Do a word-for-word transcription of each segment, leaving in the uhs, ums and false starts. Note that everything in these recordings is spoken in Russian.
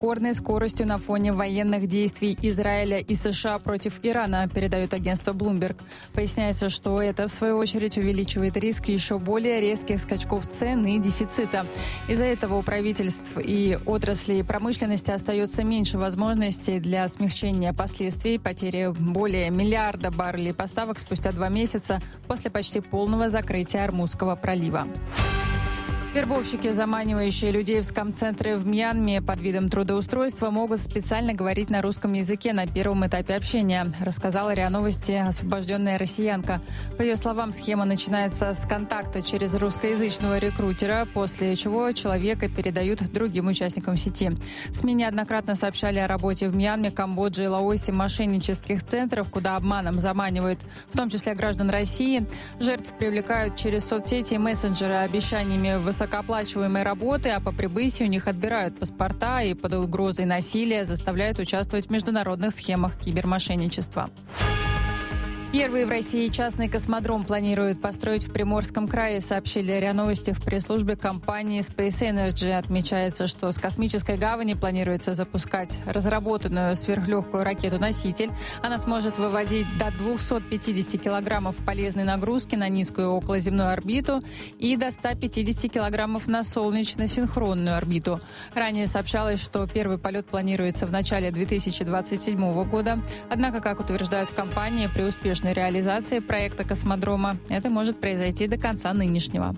рекордной скоростью на фоне военных действий Израиля и США против Ирана, передает агентство Bloomberg. Поясняется, что это, в свою очередь, увеличивает риск еще более резких скачков цен и дефицита. Из-за этого у правительств и отраслей промышленности остается меньше возможностей для смягчения последствий потери более миллиарда баррелей поставок спустя два месяца после почти полного закрытия Ормузского пролива. Вербовщики, заманивающие людей в скам-центры в Мьянме под видом трудоустройства, могут специально говорить на русском языке на первом этапе общения, рассказала РИА Новости освобожденная россиянка. По ее словам, схема начинается с контакта через русскоязычного рекрутера, после чего человека передают другим участникам сети. СМИ неоднократно сообщали о работе в Мьянме, Камбодже и Лаосе мошеннических центров, куда обманом заманивают, в том числе граждан России. Жертв привлекают через соцсети и мессенджеры обещаниями высокоплачиваемых высокооплачиваемой работы, а по прибытии у них отбирают паспорта и под угрозой насилия заставляют участвовать в международных схемах кибермошенничества. Первый в России частный космодром планируют построить в Приморском крае, сообщили РИА Новости в пресс-службе компании Space Energy. Отмечается, что с космической гавани планируется запускать разработанную сверхлегкую ракету-носитель. Она сможет выводить до двухсот пятидесяти килограммов полезной нагрузки на низкую околоземную орбиту и до ста пятидесяти килограммов на солнечно-синхронную орбиту. Ранее сообщалось, что первый полет планируется в начале две тысячи двадцать седьмого года. Однако, как утверждают в компании, при успешной реализации проекта космодрома это может произойти до конца нынешнего.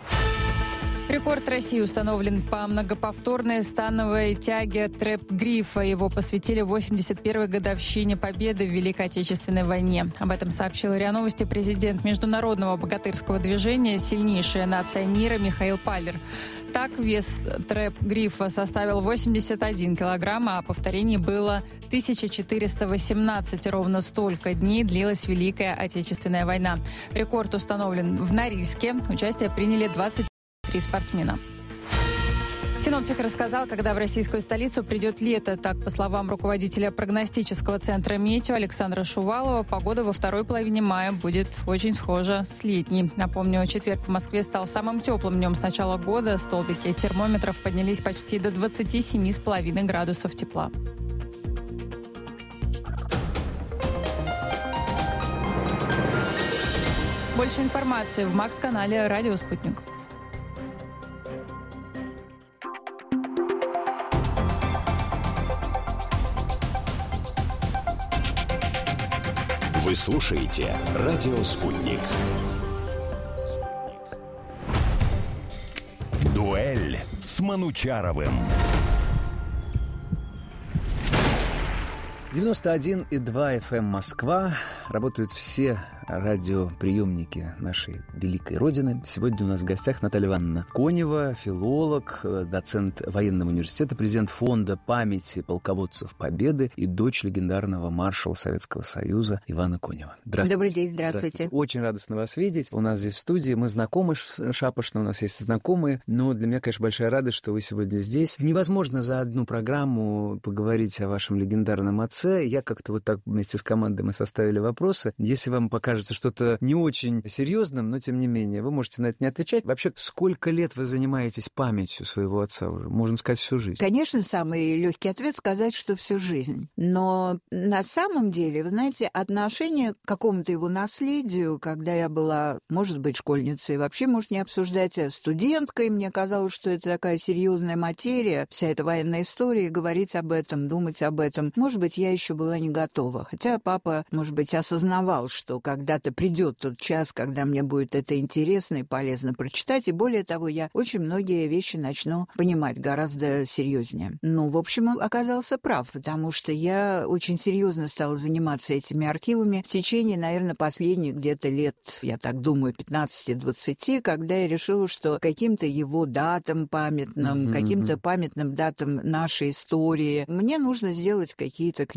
Рекорд России установлен по многоповторной становой тяге трэп-грифа. Его посвятили восемьдесят первой годовщине победы в Великой Отечественной войне. Об этом сообщил РИА Новости президент Международного богатырского движения «Сильнейшая нация мира» Михаил Паллер. Так, вес трэп-грифа составил восемьдесят один килограмм, а повторений было тысяча четыреста восемнадцать. Ровно столько дней длилась Великая Отечественная война. Рекорд установлен в Норильске. Участие приняли двадцать три спортсмена. Синоптик рассказал, когда в российскую столицу придет лето. Так, по словам руководителя прогностического центра «Метео» Александра Шувалова, погода во второй половине мая будет очень схожа с летней. Напомню, четверг в Москве стал самым теплым днем с начала года. Столбики термометров поднялись почти до двадцати семи с половиной градусов тепла. Больше информации в Макс-канале «Радио Спутник». Вы слушаете «Радио Спутник». Дуэль с Манучаровым. девяносто один и два эф эм Москва. Работают все радиоприемники нашей великой Родины. Сегодня у нас в гостях Наталья Ивановна Конева, филолог, доцент военного университета, президент фонда памяти полководцев Победы и дочь легендарного маршала Советского Союза Ивана Конева. Здравствуйте. Добрый день, здравствуйте. здравствуйте. Очень радостно вас видеть. У нас здесь в студии, мы знакомы шапошно, у нас есть знакомые, но для меня, конечно, большая радость, что вы сегодня здесь. Невозможно за одну программу поговорить о вашем легендарном отце. Я как-то вот так вместе с командой мы составили вопросы. Если вам покажется что-то не очень серьезным, но тем не менее, вы можете на это не отвечать. Вообще, сколько лет вы занимаетесь памятью своего отца уже? Можно сказать, всю жизнь. Конечно, самый легкий ответ сказать, что всю жизнь. Но на самом деле, вы знаете, отношение к какому-то его наследию, когда я была, может быть, школьницей, вообще, может, не обсуждать, а студенткой, мне казалось, что это такая серьезная материя, вся эта военная история, говорить об этом, думать об этом. Может быть, я еще была не готова. Хотя папа, может быть, осознавал, что когда-то придет тот час, когда мне будет это интересно и полезно прочитать, и более того, я очень многие вещи начну понимать гораздо серьезнее. Ну, в общем, оказался прав, потому что я очень серьезно стала заниматься этими архивами в течение, наверное, последних где-то лет, я так думаю, пятнадцати-двадцати, когда я решила, что каким-то его датам памятным, mm-hmm. каким-то памятным датам нашей истории мне нужно сделать какие-то книги.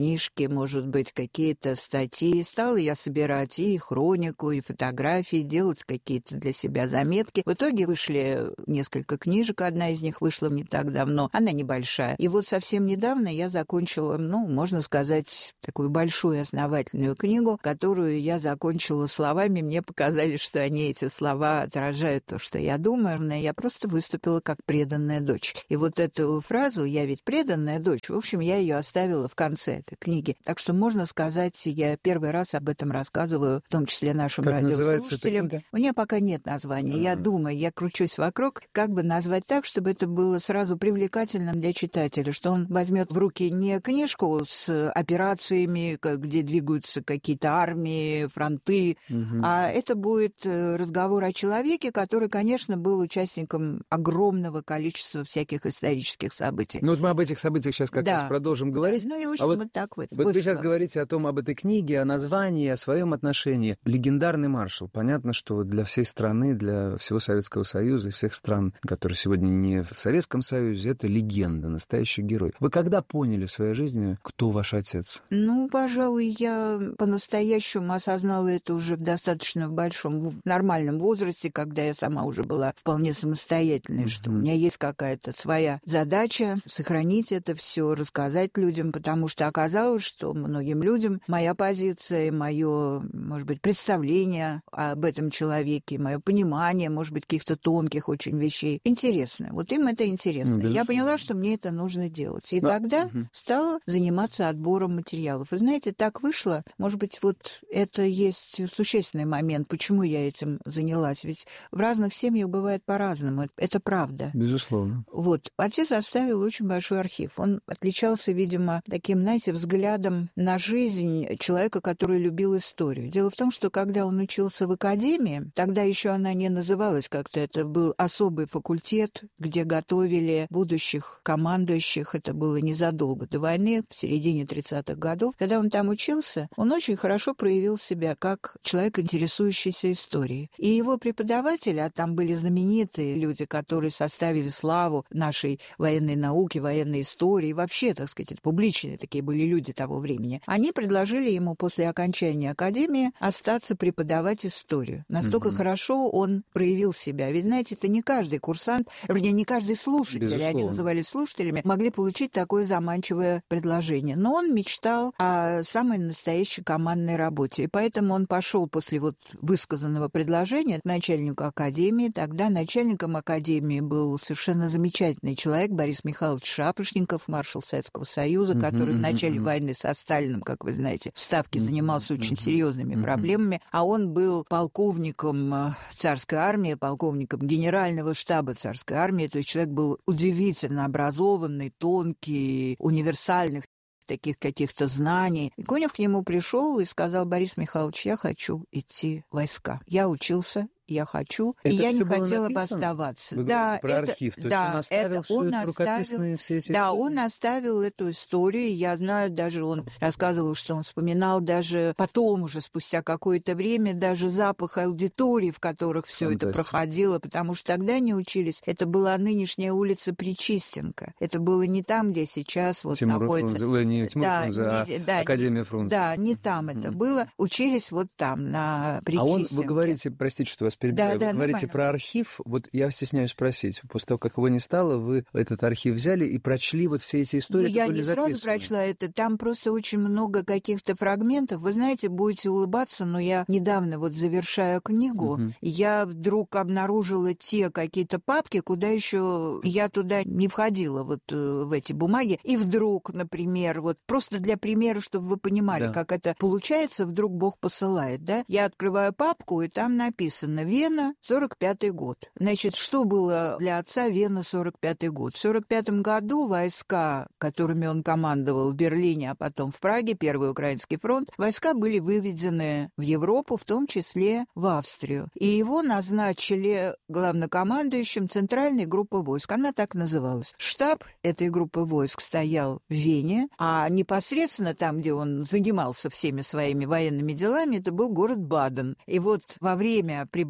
книжки, может быть, какие-то статьи. Стала я собирать и хронику, и фотографии, делать какие-то для себя заметки. В итоге вышли несколько книжек, одна из них вышла не так давно, она небольшая. И вот совсем недавно я закончила, ну, можно сказать, такую большую основательную книгу, которую я закончила словами. Мне показали, что они, эти слова, отражают то, что я думаю. Я просто выступила как преданная дочь. И вот эту фразу «я ведь преданная дочь», в общем, я ее оставила в конце этой книги. Так что, можно сказать, я первый раз об этом рассказываю, в том числе нашим как радиослушателям. У меня пока нет названия. Uh-huh. Я думаю, я кручусь вокруг, как бы назвать так, чтобы это было сразу привлекательным для читателя, что он возьмет в руки не книжку с операциями, где двигаются какие-то армии, фронты, uh-huh. а это будет разговор о человеке, который, конечно, был участником огромного количества всяких исторических событий. Ну вот мы об этих событиях сейчас как да. раз продолжим говорить. Ну и, в общем, а вот, вот так вот. Вот вы сейчас говорите о том, об этой книге, о названии, о своем отношении. Легендарный маршал. Понятно, что для всей страны, для всего Советского Союза и всех стран, которые сегодня не в Советском Союзе, это легенда, настоящий герой. Вы когда поняли в своей жизни, кто ваш отец? Ну, пожалуй, я по-настоящему осознала это уже в достаточно большом, в нормальном возрасте, когда я сама уже была вполне самостоятельной, mm-hmm. что у меня есть какая-то своя задача сохранить это все, рассказать людям, потому что оказалось, что многим людям моя позиция, мое, может быть, представление об этом человеке, мое понимание, может быть, каких-то тонких очень вещей интересно. Вот им это интересно. Mm-hmm. Я поняла, что мне это нужно делать. И mm-hmm. тогда mm-hmm. стала заниматься отбором материалов. Вы знаете, так вышло, может быть, вот это есть существенный момент, почему я этим занялась. Ведь в разных семьях бывает по-разному. Это правда. Безусловно. Вот. Отец оставил очень большой архив. Он отличался, видимо, таким, знаете, взглядом на жизнь человека, который любил историю. Дело в том, что когда он учился в академии, тогда еще она не называлась как-то, это был особый факультет, где готовили будущих командующих. Это было незадолго до войны, в середине тридцатых годов. Когда он там учился, он очень хорошо проявил себя как человек, интересующийся историей. И его преподаватели, а там были знаменитые люди, которые составили славу нашей военной науки, военной истории, вообще, так сказать, публичные такие были люди того времени, они предложили ему после окончания академии остаться преподавать историю. Настолько mm-hmm. хорошо он проявил себя. Ведь, знаете, это не каждый курсант, вернее, не каждый слушатель, Безусловно. Они назывались слушателями, могли получить такое заманчивое предложение. Но он мечтал о самой настоящей командной работе. И поэтому он пошел после вот высказанного предложения к начальнику академии. Тогда начальником академии был совершенно замечательный человек Борис Михайлович Шапошников, маршал Советского Союза, который uh-huh, в начале uh-huh. войны со Сталиным, как вы знаете, в Ставке uh-huh, занимался очень uh-huh, серьезными uh-huh. проблемами, а он был полковником царской армии, полковником генерального штаба царской армии, то есть человек был удивительно образованный, тонкий, универсальных таких каких-то знаний. И Конев к нему пришел и сказал: Борис Михайлович, я хочу идти в войска. Я учился, я хочу, это и я не хотела бы оставаться. Вы да, про это, архив, то да, есть он оставил это, он эту оставил, все эти да, истории? он оставил эту историю. Я знаю, даже он рассказывал, что он вспоминал даже потом уже, спустя какое-то время, даже запах аудиторий, в которых все это проходило, потому что тогда не учились. Это была нынешняя улица Причистенко. Это было не там, где сейчас вот Тимур находится... Фрунзе, не Тимур да, Фрунзе, а не, да, Академия Фрунзе. Да, не там mm-hmm. это было. Учились вот там, на Причистенке. А он, вы говорите, простите, что вас перебиваю, да, вы да, говорите нормально. Про архив. Вот я стесняюсь спросить. После того, как его не стало, вы этот архив взяли и прочли вот все эти истории, ну, я были не записаны. сразу прочла это. Там просто очень много каких-то фрагментов. Вы знаете, будете улыбаться, но я недавно, вот завершая книгу, uh-huh. я вдруг обнаружила те какие-то папки, куда еще я туда не входила, вот в эти бумаги. И вдруг, например, вот просто для примера, чтобы вы понимали, да. как это получается, вдруг Бог посылает, да? Я открываю папку, и там написано «Вена, сорок пятый год». Значит, что было для отца Вена, сорок пятый год? В сорок пятом году войска, которыми он командовал в Берлине, а потом в Праге, Первый Украинский фронт, войска были выведены в Европу, в том числе в Австрию. И его назначили главнокомандующим центральной группы войск. Она так называлась. Штаб этой группы войск стоял в Вене, а непосредственно там, где он занимался всеми своими военными делами, это был город Баден. И вот во время пребывания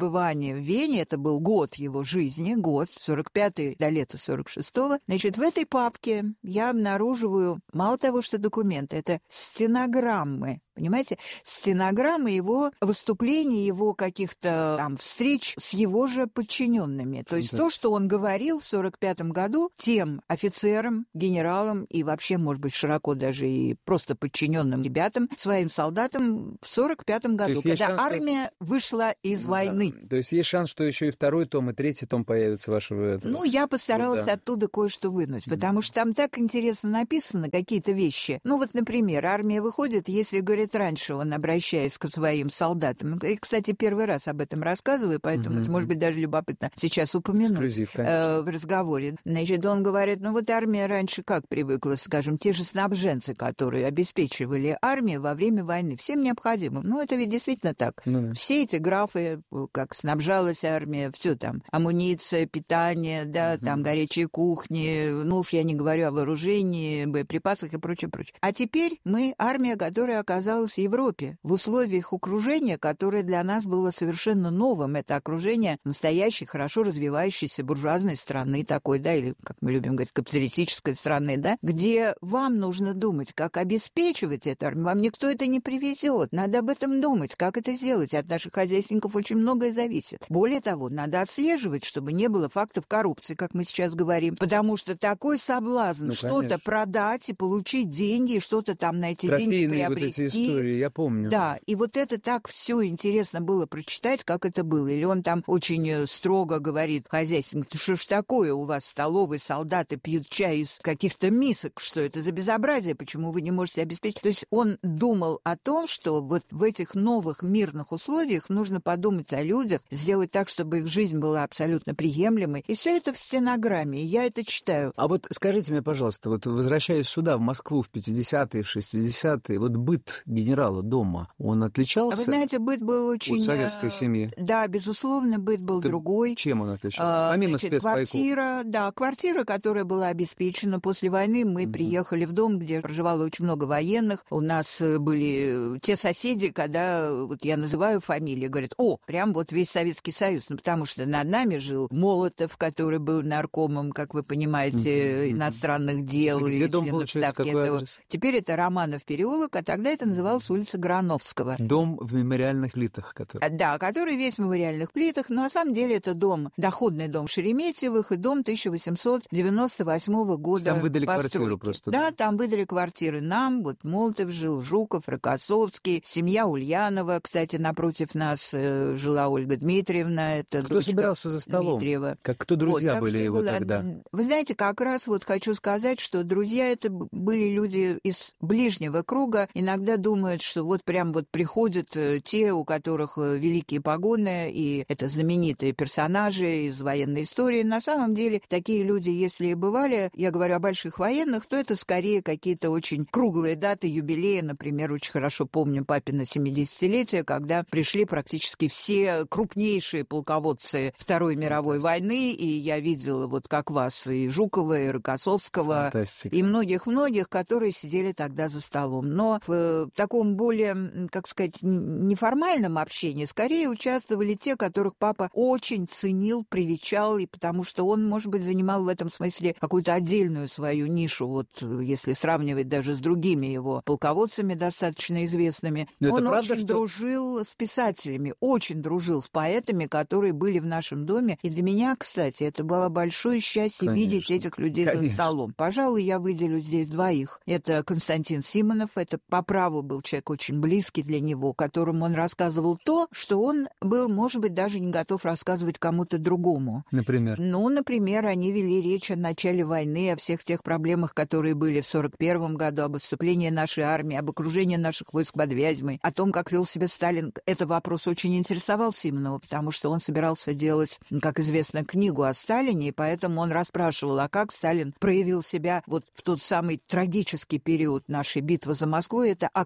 пребывания в Вене, это был год его жизни, год, сорок пятый до лета сорок шестого, значит, в этой папке я обнаруживаю, мало того, что документы, это стенограммы. Понимаете, стенограммы его выступлений, его каких-то там встреч с его же подчиненными. То есть да. то, что он говорил в сорок пятом году тем офицерам, генералам и вообще, может быть, широко даже и просто подчиненным ребятам, своим солдатам в сорок пятом году, когда шанс, армия что... вышла из да. войны. То есть есть шанс, что еще и второй том, и третий том появится вашего... Ну, я постаралась да. оттуда кое-что вынуть, потому что там так интересно написано какие-то вещи. Ну, вот, например, армия выходит, если, говорит, раньше он, обращаясь к своим солдатам, и, кстати, первый раз об этом рассказываю, поэтому mm-hmm. это, может быть, даже любопытно сейчас упомянуть э, в разговоре. Значит, он говорит, ну вот армия раньше как привыкла, скажем, те же снабженцы, которые обеспечивали армию во время войны всем необходимым. Ну, это ведь действительно так. Mm-hmm. Все эти графы, как снабжалась армия, все там, амуниция, питание, да, mm-hmm. там горячие кухни, ну уж я не говорю о вооружении, боеприпасах и прочее, прочее. А теперь мы армия, которая оказалась в Европе, в условиях окружения, которое для нас было совершенно новым. Это окружение настоящей, хорошо развивающейся буржуазной страны такой, да, или, как мы любим говорить, капиталистической страны, да, где вам нужно думать, как обеспечивать эту армию. Вам никто это не привезет. Надо об этом думать, как это сделать. От наших хозяйственников очень многое зависит. Более того, надо отслеживать, чтобы не было фактов коррупции, как мы сейчас говорим, потому что такой соблазн ну, что-то конечно. продать и получить деньги, и что-то там на эти деньги приобрести. Истории, я помню. Да, и вот это так все интересно было прочитать, как это было. Или он там очень строго говорит хозяйственник, что ж такое у вас столовые солдаты пьют чай из каких-то мисок, что это за безобразие, почему вы не можете обеспечить. То есть он думал о том, что вот в этих новых мирных условиях нужно подумать о людях, сделать так, чтобы их жизнь была абсолютно приемлемой. И все это в стенограмме, и я это читаю. А вот скажите мне, пожалуйста, вот возвращаясь сюда, в Москву, в пятидесятые, в шестидесятые, вот быт генерала дома, он отличался? Вы знаете, быт был очень... У советской семьи? Да, безусловно, быт был Это другой. Чем он отличался? Помимо значит, спецпайков. Квартира, да, квартира, которая была обеспечена после войны. Мы mm-hmm. приехали в дом, где проживало очень много военных. У нас были те соседи, когда, вот я называю фамилии, говорят, о, прям вот весь Советский Союз. Ну, потому что над нами жил Молотов, который был наркомом, как вы понимаете, mm-hmm. иностранных дел. И где дом, получается, какой этого. адрес? Теперь это Романов переулок, а тогда это называлось улица Грановского. Дом в мемориальных плитах, который... Да, который весь в мемориальных плитах, но на самом деле это дом, доходный дом Шереметьевых и дом тысяча восемьсот девяносто восьмого года. Там выдали постройки. Квартиру просто. Да, там выдали квартиры нам, вот Молотов жил, Жуков, Рокоссовский, семья Ульянова, кстати, напротив нас э, жила Ольга Дмитриевна, это кто собирался за столом? Дмитриева. Как кто друзья вот, были его было... тогда? Вы знаете, как раз вот хочу сказать, что друзья это были люди из ближнего круга, иногда думают, что вот прям вот приходят те, у которых великие погоны, и это знаменитые персонажи из военной истории. На самом деле, такие люди, если и бывали, я говорю о больших военных, то это скорее какие-то очень круглые даты, юбилеи. Например, очень хорошо помню папино семидесятилетие, когда пришли практически все крупнейшие полководцы Второй мировой войны, и я видела вот как вас, и Жукова, и Рокоссовского, и многих-многих, которые сидели тогда за столом. Но в таком более, как сказать, неформальном общении скорее участвовали те, которых папа очень ценил, привечал, и потому что он, может быть, занимал в этом смысле какую-то отдельную свою нишу, вот если сравнивать даже с другими его полководцами достаточно известными. Но он правда, очень что... дружил с писателями, очень дружил с поэтами, которые были в нашем доме. И для меня, кстати, это было большое счастье Конечно. видеть этих людей Конечно. за столом. Пожалуй, я выделю здесь двоих. Это Константин Симонов, это по праву был человек очень близкий для него, которому он рассказывал то, что он был, может быть, даже не готов рассказывать кому-то другому. Например? Ну, например, они вели речь о начале войны, о всех тех проблемах, которые были в сорок первом году, об отступлении нашей армии, об окружении наших войск под Вязьмой, о том, как вел себя Сталин. Этот вопрос очень интересовал Симонова, потому что он собирался делать, как известно, книгу о Сталине, и поэтому он расспрашивал, а как Сталин проявил себя вот в тот самый трагический период нашей битвы за Москву, это октябрь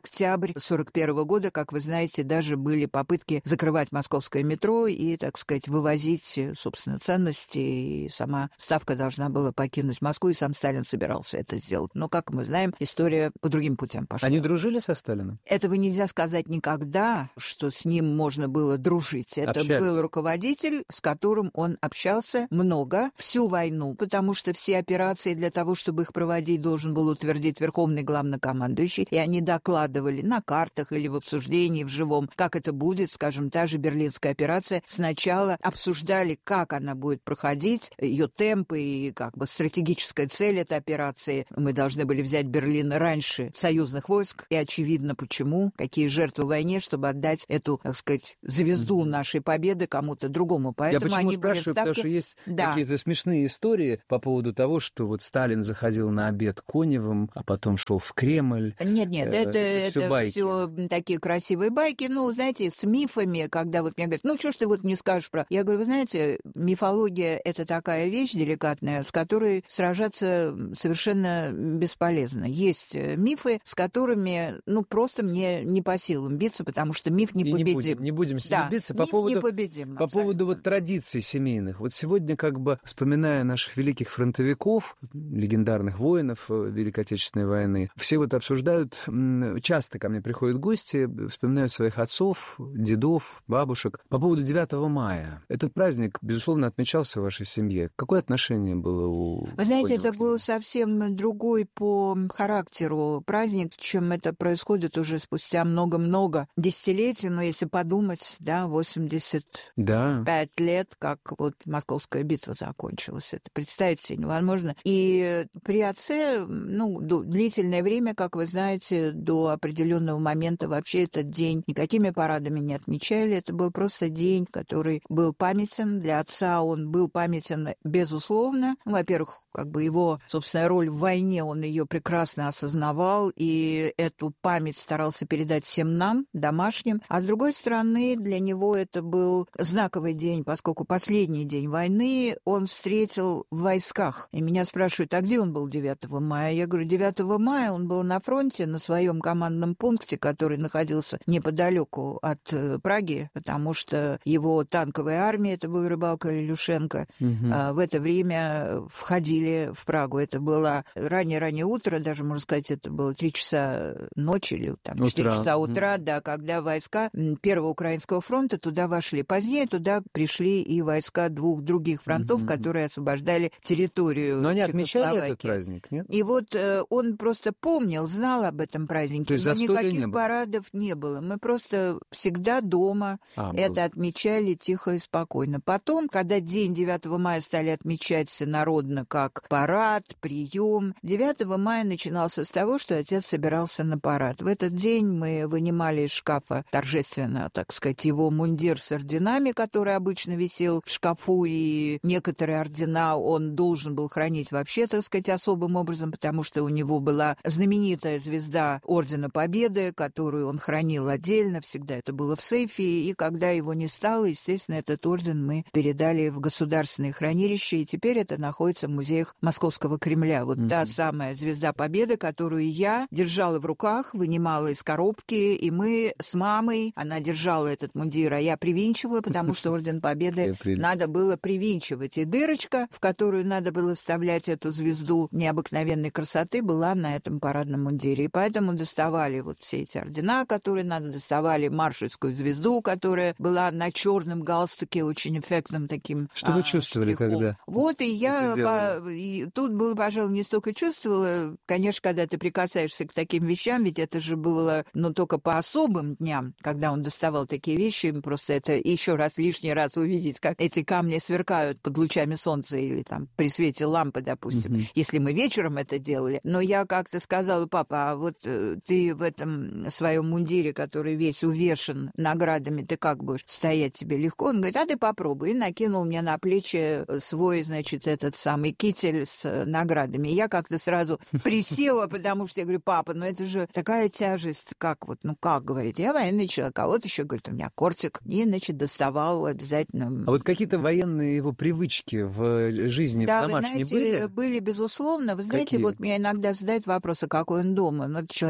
октябрь сорок первого года, как вы знаете, даже были попытки закрывать московское метро и, так сказать, вывозить, собственно, ценности, и сама Ставка должна была покинуть Москву, и сам Сталин собирался это сделать. Но, как мы знаем, история по другим путям пошла. Они дружили со Сталиным? Этого нельзя сказать никогда, что с ним можно было дружить. Это Общались. Был руководитель, с которым он общался много всю войну, потому что все операции для того, чтобы их проводить, должен был утвердить Верховный главнокомандующий, и они докладывали на картах или в обсуждении в живом, как это будет, скажем, та же Берлинская операция. Сначала обсуждали, как она будет проходить, ее темпы и как бы стратегическая цель этой операции. Мы должны были взять Берлин раньше союзных войск, и очевидно почему, какие жертвы в войне, чтобы отдать эту, так сказать, звезду нашей победы кому-то другому. Поэтому Я почему они спрашиваю, были ставки... потому что есть да. какие-то смешные истории по поводу того, что вот Сталин заходил на обед к Коневым, а потом шел в Кремль. Нет, нет, это, это, это, это байки. все такие красивые байки, ну, знаете, с мифами, когда вот мне говорят, ну, что ж ты вот не скажешь про... Я говорю, вы знаете, мифология — это такая вещь деликатная, с которой сражаться совершенно бесполезно. Есть мифы, с которыми, ну, просто мне не по силам биться, потому что миф непобедим. Не будем, не будем с ним да, биться. По миф поводу, непобедим, по поводу вот традиций семейных. Вот сегодня, как бы, вспоминая наших великих фронтовиков, легендарных воинов Великой Отечественной войны, все вот обсуждают, часто ко мне приходят гости, вспоминают своих отцов, дедов, бабушек. По поводу девятого мая. Этот праздник, безусловно, отмечался в вашей семье. Какое отношение было у... Вы знаете, Коневых? это был совсем другой по характеру праздник, чем это происходит уже спустя много-много десятилетий. Но если подумать, да, восемьдесят пять да. лет, как вот Московская битва закончилась. Это представить себе невозможно. И при отце, ну, длительное время, как вы знаете, до определенного момента вообще этот день никакими парадами не отмечали. Это был просто день, который был памятен. Для отца он был памятен безусловно. Во-первых, как бы его, собственно, роль в войне, он ее прекрасно осознавал, и эту память старался передать всем нам, домашним. А с другой стороны, для него это был знаковый день, поскольку последний день войны он встретил в войсках. И меня спрашивают, а где он был девятого мая? Я говорю, девятого мая он был на фронте, на своем командном пункте, который находился неподалеку от Праги, потому что его танковая армия, это был Рыбалка Илюшенко, угу. в это время входили в Прагу. Это было раннее-раннее утро, даже, можно сказать, это было три часа ночи или там, четыре часа утра, угу. да, когда войска Первого Украинского фронта туда вошли. Позднее туда пришли и войска двух других фронтов, угу. которые освобождали территорию. Но они отмечали этот праздник, нет? И вот э, он просто помнил, знал об этом празднике. То есть но никаких не парадов не было. Мы просто всегда дома а, это был. отмечали тихо и спокойно. Потом, когда день девятого мая стали отмечать всенародно как парад, прием, девятого мая начинался с того, что отец собирался на парад. В этот день мы вынимали из шкафа торжественно, так сказать, его мундир с орденами, который обычно висел в шкафу, и некоторые ордена он должен был хранить вообще, так сказать, особым образом, потому что у него была знаменитая звезда Ордена Победы, которую он хранил отдельно, всегда это было в сейфе, и когда его не стало, естественно, этот орден мы передали в государственное хранилище, и теперь это находится в музеях Московского Кремля. Вот mm-hmm. та самая звезда Победы, которую я держала в руках, вынимала из коробки, и мы с мамой, она держала этот мундир, а я привинчивала, потому что Орден Победы надо было привинчивать. И дырочка, в которую надо было вставлять эту звезду необыкновенной красоты, была на этом парадном мундире. И поэтому доставали вот все эти ордена, которые надо, доставали маршальскую звезду, которая была на черном галстуке, очень эффектным таким. Что вы чувствовали, штрихом. когда? Вот, и я по... и тут было, пожалуй, не столько чувствовала. Конечно, когда ты прикасаешься к таким вещам, ведь это же было, ну, только по особым дням, когда он доставал такие вещи, просто это еще раз, лишний раз увидеть, как эти камни сверкают под лучами солнца или там при свете лампы, допустим, mm-hmm. если мы вечером это делали. Но я как-то сказала, папа, а вот ты в этом своем мундире, который весь увешан наградами, ты как будешь стоять, тебе легко? Он говорит, а ты попробуй. И накинул мне на плечи свой, значит, этот самый китель с наградами. И я как-то сразу присела, потому что я говорю, папа, ну это же такая тяжесть, как вот, ну как, говорит, я военный человек, а вот еще, говорит, у меня кортик. И, значит, доставал обязательно. А вот какие-то военные его привычки в жизни, да, в домашней вы знаете, были? были, безусловно. Вы знаете, Какие? вот меня иногда задают вопрос, а какой он дома? Ну, это человек без галстука.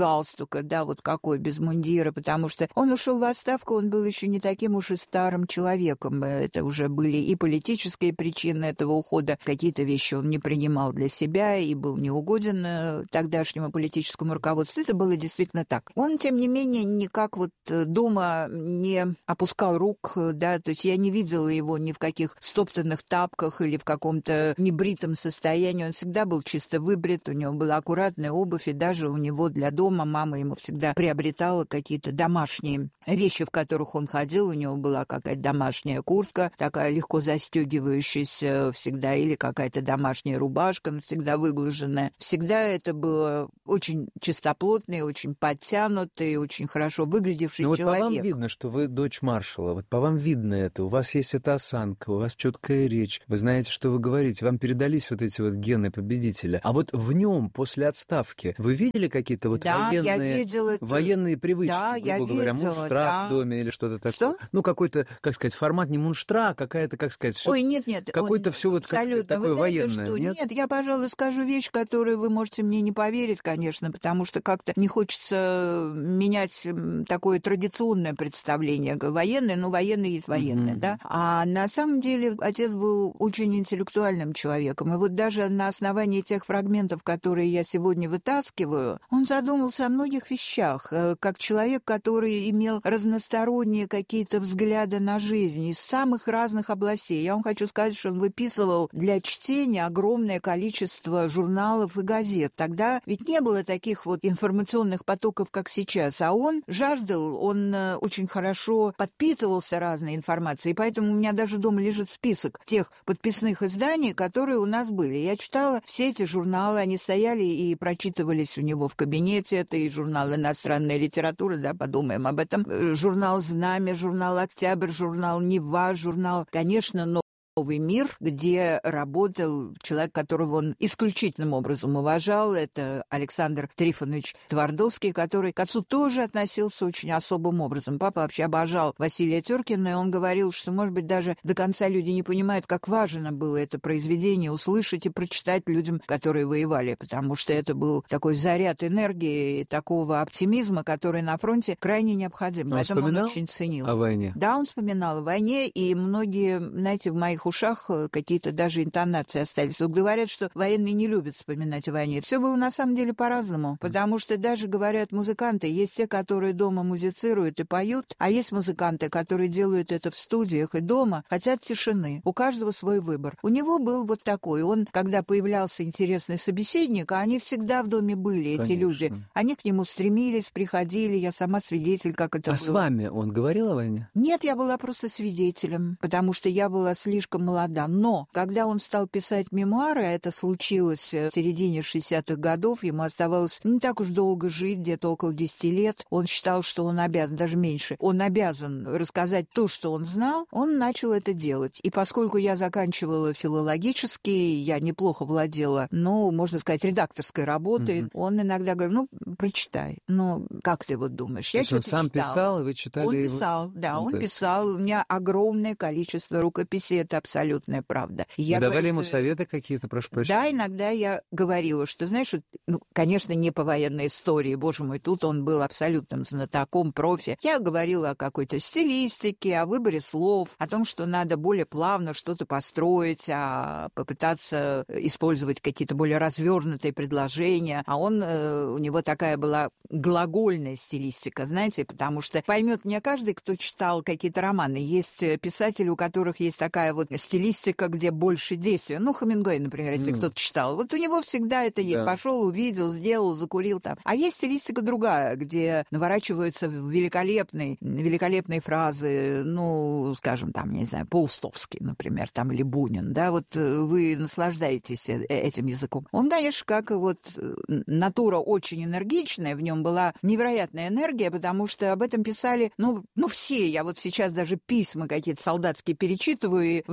галстука, да, вот какой, без мундира, потому что он ушел в отставку, он был еще не таким уж и старым человеком. Это уже были и политические причины этого ухода. Какие-то вещи он не принимал для себя и был неугоден тогдашнему политическому руководству. Это было действительно так. Он, тем не менее, никак вот дома не опускал рук, да, то есть я не видела его ни в каких стоптанных тапках или в каком-то небритом состоянии. Он всегда был чисто выбрит, у него была аккуратная обувь, и даже у него для дома мама ему всегда приобретала какие-то домашние вещи, в которых он ходил. У него была какая-то домашняя куртка, такая легко застегивающаяся всегда, или какая-то домашняя рубашка, всегда выглаженная. Всегда это было очень чистоплотный, очень подтянутый, очень хорошо выглядевший ну, человек. Вот по вам видно, что вы дочь маршала. Вот по вам видно это. У вас есть эта осанка, у вас четкая речь. Вы знаете, что вы говорите. Вам передались вот эти вот гены победителя. А вот в нем после отставки вы видели какие-то вот да, военные, я видела... военные привычки? Да, грубо я говоря, видела, мундштра да. в доме или что-то такое? Что? Ну, какой-то, как сказать, формат не мундштра, а какая-то, как сказать, все... Ой, нет, нет. Какое-то все вот как абсолютно. такое вы знаете, военное, что? нет? Нет, я, пожалуй, скажу вещь, которую вы можете мне не поверить, конечно, потому что как-то не хочется менять такое традиционное представление. Военное, ну, военный есть военный, mm-hmm. да? А на самом деле отец был очень интеллектуальным человеком. И вот даже на основании тех фрагментов, которые я сегодня вытаскиваю, он задумался о многих вещах, как человек, который имел разносторонние какие-то взгляды на жизнь из самых разных областей. Я вам хочу сказать, что он выписывал для чтения огромное количество журналов и газет. Тогда ведь не было таких вот информационных потоков, как сейчас, а он жаждал, он очень хорошо подпитывался разной информацией, поэтому у меня даже дома лежит список тех подписных изданий, которые у нас были. Я читала все эти журналы, они стояли и прочитывались у него в кабинете. Это и журнал «Иностранная литература», да, подумаем об этом, журнал «Знамя», журнал «Октябрь», журнал «Нева», журнал, конечно, но «Новый мир», где работал человек, которого он исключительным образом уважал. Это Александр Трифонович Твардовский, который к отцу тоже относился очень особым образом. Папа вообще обожал Василия Теркина, и он говорил, что, может быть, даже до конца люди не понимают, как важно было это произведение услышать и прочитать людям, которые воевали, потому что это был такой заряд энергии и такого оптимизма, который на фронте крайне необходим. Он Поэтому он очень ценил. О войне? Да, он вспоминал о войне, и многие, знаете, в моих ушах какие-то даже интонации остались. Вот говорят, что военные не любят вспоминать о войне. Все было на самом деле по-разному, потому что даже, говорят, музыканты, есть те, которые дома музицируют и поют, а есть музыканты, которые делают это в студиях и дома, хотят тишины. У каждого свой выбор. У него был вот такой. Он, когда появлялся интересный собеседник, а они всегда в доме были, эти Конечно. люди. Они к нему стремились, приходили, я сама свидетель, как это а было. А с вами он говорил о войне? Нет, я была просто свидетелем, потому что я была слишком молода. Но когда он стал писать мемуары, а это случилось в середине шестидесятых годов, ему оставалось не так уж долго жить, где-то около десяти лет, он считал, что он обязан, даже меньше, он обязан рассказать то, что он знал, он начал это делать. И поскольку я заканчивала филологический, я неплохо владела, ну, можно сказать, редакторской работой, mm-hmm. он иногда говорил, ну, прочитай. Ну, как ты вот думаешь? То Я есть он сам читала. писал, и вы читали Он его? писал, да, ну, он есть... писал. У меня огромное количество рукописей, это абсолютная правда. Я Вы давали говорю, ему что... советы какие-то, прошу прощения? Да, иногда я говорила, что, знаешь, ну, конечно, не по военной истории, боже мой, тут он был абсолютным знатоком, профи. Я говорила о какой-то стилистике, о выборе слов, о том, что надо более плавно что-то построить, а попытаться использовать какие-то более развернутые предложения. А он, э, у него такая была глагольная стилистика, знаете, потому что поймет меня каждый, кто читал какие-то романы. Есть писатели, у которых есть такая вот стилистика, где больше действия. Ну, Хемингуэй, например, если mm. кто-то читал. Вот у него всегда это есть. Да. Пошел, увидел, сделал, закурил там. А есть стилистика другая, где наворачиваются великолепные, великолепные фразы, ну, скажем, там, не знаю, Паустовский, например, там, или Бунин, да, вот вы наслаждаетесь этим языком. Он, конечно, как вот натура очень энергичная, в нем была невероятная энергия, потому что об этом писали, ну, ну все. Я вот сейчас даже письма какие-то солдатские перечитываю, и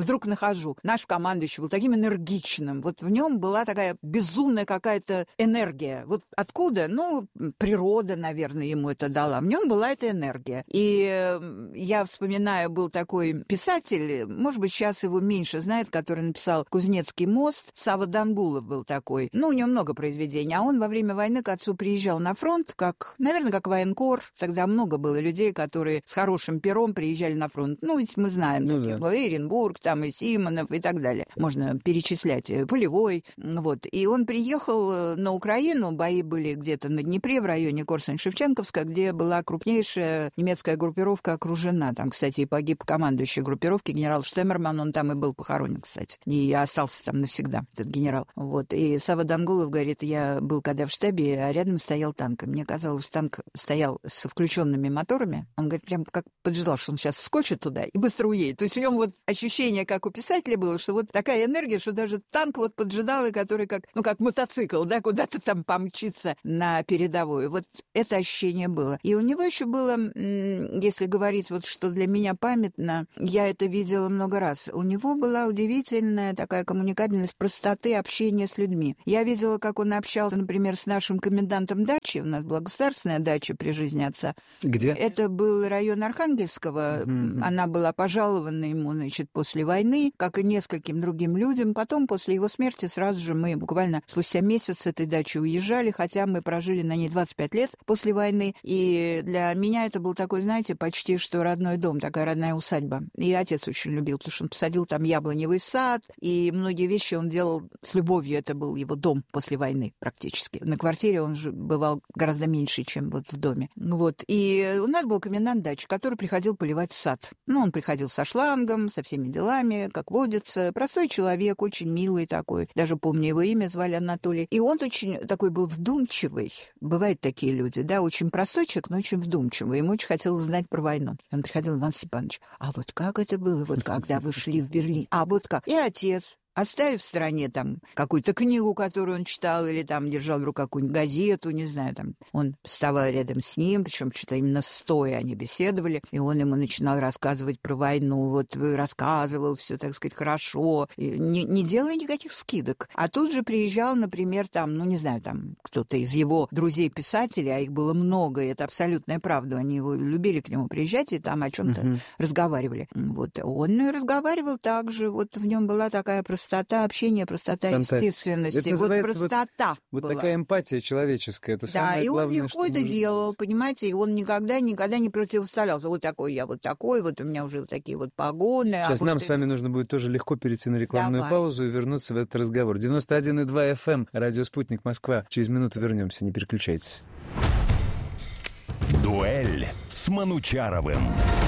вдруг нахожу. Наш командующий был таким энергичным. Вот в нем была такая безумная какая-то энергия. Вот откуда? Ну, природа, наверное, ему это дала. В нем была эта энергия. И я вспоминаю, был такой писатель, может быть, сейчас его меньше знает, который написал «Кузнецкий мост». Сава Дангулов был такой. Ну, у него много произведений. А он во время войны к отцу приезжал на фронт, как, наверное, как военкор. Тогда много было людей, которые с хорошим пером приезжали на фронт. Ну, ведь мы знаем, ну, таких, да. И Оренбург, там и Симонов и так далее. Можно перечислять. Полевой. Вот. И он приехал на Украину. Бои были где-то на Днепре, в районе Корсунь-Шевченковска, где была крупнейшая немецкая группировка окружена. Там, кстати, и погиб командующий группировки генерал Штемерман. Он там и был похоронен, кстати. И остался там навсегда, этот генерал. Вот. И Сава Дангулов говорит, я был когда в штабе, а рядом стоял танк. И мне казалось, танк стоял с включенными моторами. Он говорит, прям как поджидал, что он сейчас скочит туда и быстро уедет. То есть в нем вот ощущение, как у писателя было, что вот такая энергия, что даже танк вот поджидал, и который как, ну, как мотоцикл, да, куда-то там помчится на передовую. Вот это ощущение было. И у него еще было, если говорить вот, что для меня памятно, я это видела много раз, у него была удивительная такая коммуникабельность, простоты общения с людьми. Я видела, как он общался, например, с нашим комендантом дачи. У нас была государственная дача при жизни отца. Где? Это был район Архангельского. Mm-hmm. Она была пожалована ему, значит, после войны, как и нескольким другим людям. Потом, после его смерти, сразу же мы буквально спустя месяц с этой дачи уезжали, хотя мы прожили на ней двадцать пять лет после войны. И для меня это был такой, знаете, почти что родной дом, такая родная усадьба. И отец очень любил, потому что он посадил там яблоневый сад, и многие вещи он делал с любовью. Это был его дом после войны практически. На квартире он же бывал гораздо меньше, чем вот в доме. Вот. И у нас был комендант дачи, который приходил поливать сад. Ну, он приходил со шлангом, со всеми делами, как водится. Простой человек, очень милый такой. Даже помню его имя, звали Анатолий. И он очень такой был вдумчивый. Бывают такие люди, да, очень простой человек, но очень вдумчивый. Ему очень хотелось знать про войну. Он приходил, Иван Степанович, а вот как это было, вот когда вы шли в Берлин? А вот как? И отец, оставив в стороне там какую-то книгу, которую он читал, или там держал в руках какую-нибудь газету, не знаю, там, он вставал рядом с ним, причем что-то именно стоя они беседовали, и он ему начинал рассказывать про войну, вот рассказывал все, так сказать, хорошо, не, не делая никаких скидок. А тут же приезжал, например, там, ну, не знаю, там, кто-то из его друзей-писателей, а их было много, и это абсолютная правда, они его любили к нему приезжать, и там о чем-то uh-huh. разговаривали. Вот, он разговаривал так же, вот в нем была такая простота, Простота общения, простота Фантастика. Естественности. Это вот простота Вот, была. вот такая эмпатия человеческая. Это да, самое и главное, он легко это делал, быть. Понимаете, и он никогда, никогда не противоставлялся. Вот такой я, вот такой, вот у меня уже вот такие вот погоны. Сейчас а нам вот с вами нужно будет тоже легко перейти на рекламную Давай. паузу и вернуться в этот разговор. девяносто один и два эф эм, радио «Спутник Москва». Через минуту вернемся, не переключайтесь. Дуэль с Манучаровым.